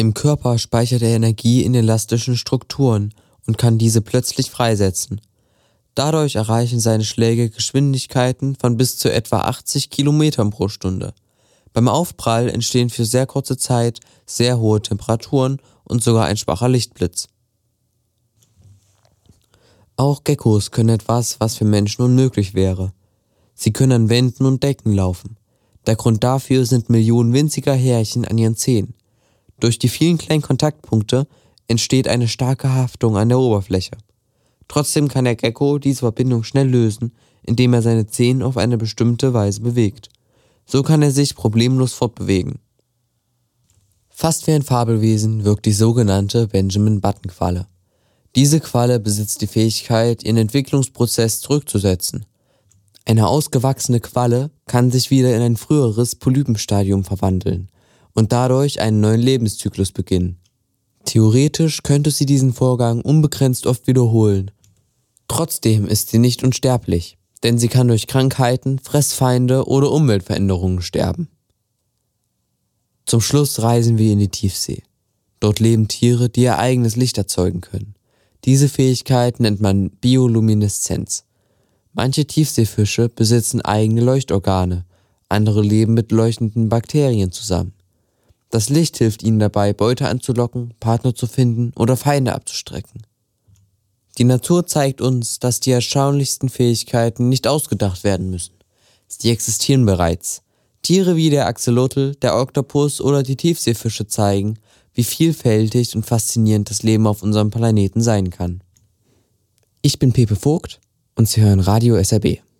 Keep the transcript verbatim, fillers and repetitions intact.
Im Körper speichert er Energie in elastischen Strukturen und kann diese plötzlich freisetzen. Dadurch erreichen seine Schläge Geschwindigkeiten von bis zu etwa achtzig Kilometern pro Stunde. Beim Aufprall entstehen für sehr kurze Zeit sehr hohe Temperaturen und sogar ein schwacher Lichtblitz. Auch Geckos können etwas, was für Menschen unmöglich wäre. Sie können an Wänden und Decken laufen. Der Grund dafür sind Millionen winziger Härchen an ihren Zehen. Durch die vielen kleinen Kontaktpunkte entsteht eine starke Haftung an der Oberfläche. Trotzdem kann der Gecko diese Verbindung schnell lösen, indem er seine Zehen auf eine bestimmte Weise bewegt. So kann er sich problemlos fortbewegen. Fast wie ein Fabelwesen wirkt die sogenannte Benjamin-Button-Qualle. Diese Qualle besitzt die Fähigkeit, ihren Entwicklungsprozess zurückzusetzen. Eine ausgewachsene Qualle kann sich wieder in ein früheres Polypenstadium verwandeln und dadurch einen neuen Lebenszyklus beginnen. Theoretisch könnte sie diesen Vorgang unbegrenzt oft wiederholen. Trotzdem ist sie nicht unsterblich, denn sie kann durch Krankheiten, Fressfeinde oder Umweltveränderungen sterben. Zum Schluss reisen wir in die Tiefsee. Dort leben Tiere, die ihr eigenes Licht erzeugen können. Diese Fähigkeit nennt man Biolumineszenz. Manche Tiefseefische besitzen eigene Leuchtorgane, andere leben mit leuchtenden Bakterien zusammen. Das Licht hilft ihnen dabei, Beute anzulocken, Partner zu finden oder Feinde abzustrecken. Die Natur zeigt uns, dass die erstaunlichsten Fähigkeiten nicht ausgedacht werden müssen. Sie existieren bereits. Tiere wie der Axolotl, der Oktopus oder die Tiefseefische zeigen, wie vielfältig und faszinierend das Leben auf unserem Planeten sein kann. Ich bin Pepe Vogt und Sie hören Radio S R B.